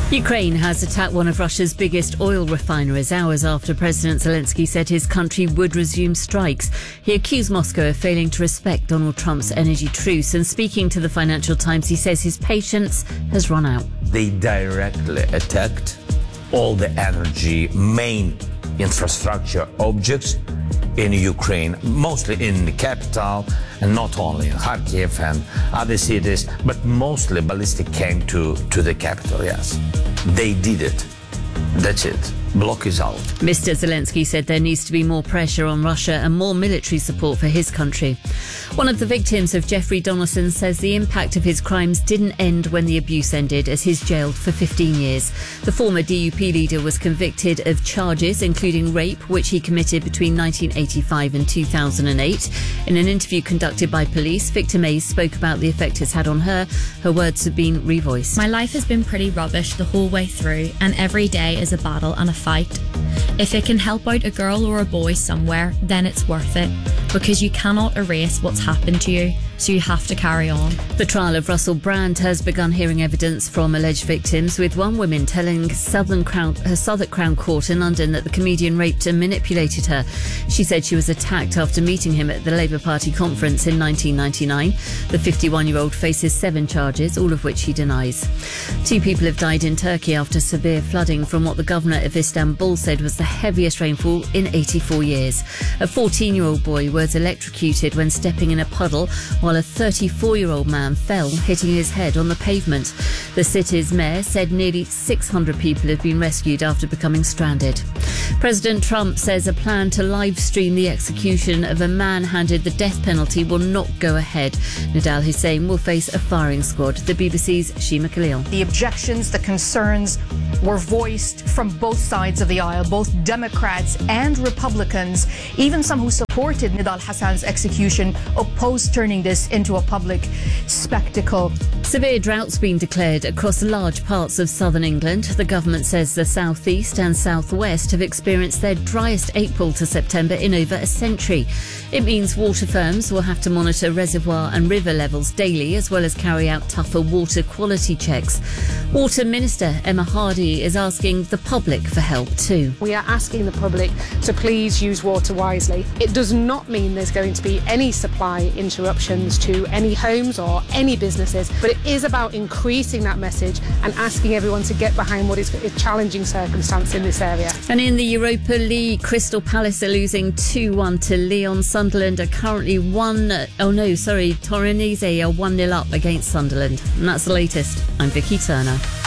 Ukraine has attacked one of Russia's biggest oil refineries hours after President Zelensky said his country would resume strikes. He accused Moscow of failing to respect Donald Trump's energy truce, and speaking to the Financial Times, he says his patience has run out. They directly attacked all the energy main infrastructure objects in Ukraine, mostly in the capital, and not only in Kharkiv and other cities, but mostly ballistic came to the capital, yes. They did it. That's it. Block is out. Mr. Zelensky said there needs to be more pressure on Russia and more military support for his country. One of the victims of Jeffrey Donaldson says the impact of his crimes didn't end when the abuse ended, as he's jailed for 15 years. The former DUP leader was convicted of charges including rape, which he committed between 1985 and 2008. In an interview conducted by police, Victim A spoke about the effect it's had on her. Her words have been revoiced. My life has been pretty rubbish the whole way through, and every day is a battle and a fight. If it can help out a girl or a boy somewhere, then it's worth it, because you cannot erase what's happened to you, so you have to carry on. The trial of Russell Brand has begun hearing evidence from alleged victims, with one woman telling Southwark Crown Court in London that the comedian raped and manipulated her. She said she was attacked after meeting him at the Labour Party conference in 1999. The 51-year-old faces 7 charges, all of which he denies. 2 people have died in Turkey after severe flooding from what the governor of Istanbul said was the heaviest rainfall in 84 years. A 14-year-old boy was electrocuted when stepping in a puddle, while a 34-year-old man fell, hitting his head on the pavement. The city's mayor said nearly 600 people have been rescued after becoming stranded. President Trump says a plan to live stream the execution of a man handed the death penalty will not go ahead. Nidal Hussain will face a firing squad. The BBC's Shima Khalil. The objections, the concerns were voiced from both sides of the aisle, both Democrats and Republicans. Even some who supported Nidal Hassan's execution opposed turning this into a public spectacle. Severe drought's been declared across large parts of southern England. The government says the southeast and southwest have experienced their driest April to September in over a century. It means water firms will have to monitor reservoir and river levels daily, as well as carry out tougher water quality checks. Water Minister Emma Hardy is asking the public for help too. We are asking the public to please use water wisely. It does not mean there's going to be any supply interruptions to any homes or any businesses, but it is about increasing that message and asking everyone to get behind what is a challenging circumstance in this area. And in the Europa League, Crystal Palace are losing 2-1 to Lyon. Sunderland are currently Torinese are 1-0 up against Sunderland. And that's the latest. I'm Vicky Turner.